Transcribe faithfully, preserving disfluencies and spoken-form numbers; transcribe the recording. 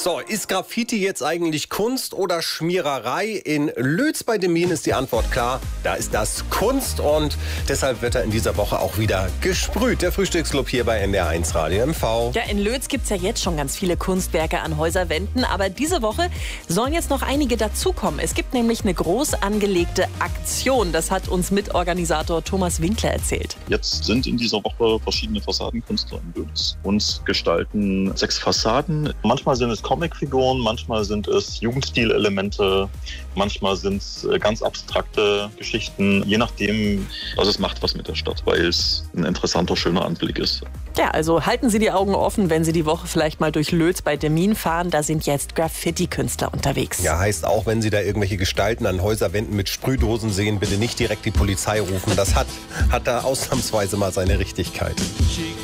So, ist Graffiti jetzt eigentlich Kunst oder Schmiererei? In Lötz bei Demmin ist die Antwort klar. Da ist das Kunst und deshalb wird er in dieser Woche auch wieder gesprüht. Der Frühstücksclub hier bei N D R eins Radio M V. Ja, in Lötz gibt es ja jetzt schon ganz viele Kunstwerke an Häuserwänden, aber diese Woche sollen jetzt noch einige dazukommen. Es gibt nämlich eine groß angelegte Aktion. Das hat uns Mitorganisator Thomas Winkler erzählt. Jetzt sind in dieser Woche verschiedene Fassadenkünstler in Lötz und gestalten sechs Fassaden. Manchmal sind es Comicfiguren, manchmal sind es Jugendstilelemente, manchmal sind es ganz abstrakte Geschichten, je nachdem, was es macht was mit der Stadt, weil es ein interessanter, schöner Anblick ist. Ja, also halten Sie die Augen offen, wenn Sie die Woche vielleicht mal durch Lötz bei Demmin fahren. Da sind jetzt Graffiti-Künstler unterwegs. Ja, heißt auch, wenn Sie da irgendwelche Gestalten an Häuserwänden mit Sprühdosen sehen, bitte nicht direkt die Polizei rufen. Das hat, hat da ausnahmsweise mal seine Richtigkeit.